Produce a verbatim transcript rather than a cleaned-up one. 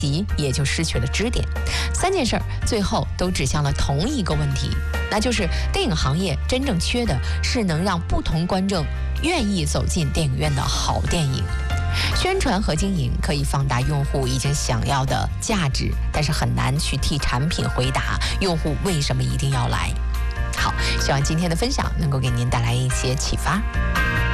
集也就失去了支点。三件事儿最后都指向了同一个问题，那就是电影行业真正缺的是能让不同观众愿意走进电影院的好电影。宣传和经营可以放大用户已经想要的价值，但是很难去替产品回答用户为什么一定要来。好，希望今天的分享能够给您带来一些启发。